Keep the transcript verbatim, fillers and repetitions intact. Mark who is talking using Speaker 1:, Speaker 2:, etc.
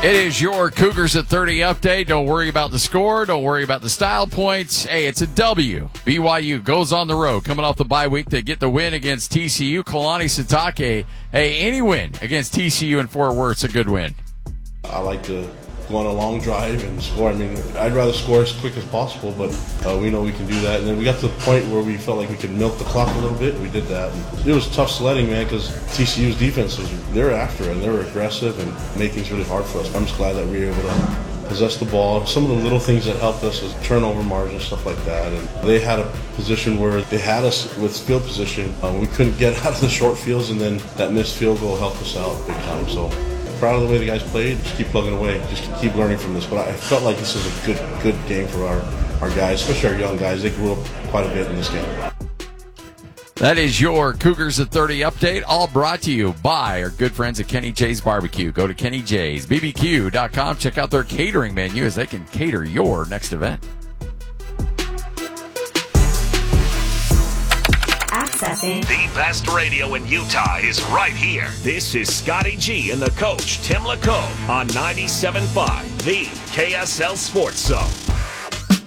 Speaker 1: It is your Cougars at thirty update. Don't worry about the score. Don't worry about the style points. Hey, it's a W. B Y U goes on the road, coming off the bye week. They get the win against T C U. Kalani Sitake. Hey, any win against T C U in Fort Worth's a good win.
Speaker 2: I like to go on a long drive and score. I mean, I'd rather score as quick as possible, but uh, we know we can do that. And then we got to the point where we felt like we could milk the clock a little bit. We did that. And it was tough sledding, man, because T C U's defense was, they were after it, and they were aggressive and made things really hard for us. I'm just glad that we were able to possess the ball. Some of the little things that helped us is turnover margin, stuff like that. And they had a position where they had us with field position. Uh, we couldn't get out of the short fields, and then that missed field goal helped us out big time. So proud of the way the guys played. Just keep plugging away. Just keep learning from this. But I felt like this is a good good game for our, our guys, especially our young guys. They grew up quite a bit in this game.
Speaker 1: That is your Cougars at thirty update, all brought to you by our good friends at Kenny J's Barbecue. Go to Kenny J's B B Q dot com. Check out their catering menu as they can cater your next event.
Speaker 3: Accessing
Speaker 4: the best radio in Utah is right here. This is Scotty G and the coach, Tim LaCombe, on ninety-seven point five, the K S L Sports Zone.